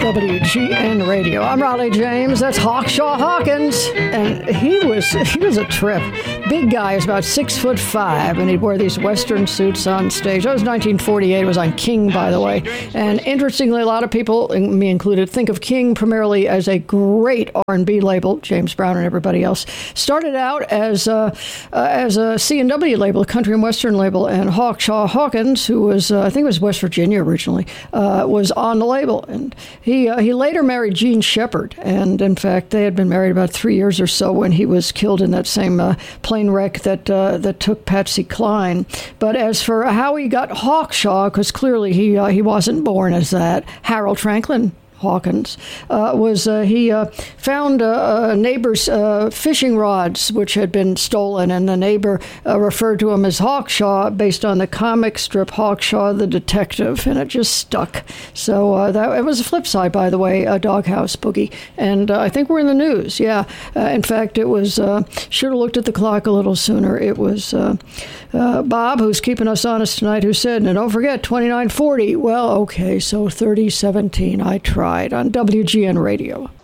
WGN Radio. I'm Raleigh James. That's Hawkshaw Hawkins, and he was a trip. Big guy, is about 6'5", and he'd wear these Western suits on stage. That was 1948. It was on King, by the way. And interestingly, a lot of people, me included, think of King primarily as a great R&B label. James Brown and everybody else started out as a C&W label, a country and Western label, and Hawkshaw Hawkins, who was I think it was West Virginia originally, was on the label, and he later married Jean Shepard, and in fact they had been married about 3 years or so when he was killed in that same plane wreck that took Patsy Cline. But as for how he got Hawkshaw, because clearly he wasn't born as that, Harold Franklin Hawkins he found a neighbor's fishing rods which had been stolen, and the neighbor referred to him as Hawkshaw based on the comic strip Hawkshaw the Detective, and it just stuck. So that it was a flip side, by the way, Doghouse Boogie, and I think we're in the news. Yeah, in fact, it was should have looked at the clock a little sooner. It was Bob, who's keeping us honest tonight, who said, "Now don't forget 2940." Well, okay, so 3017. I tried on WGN Radio.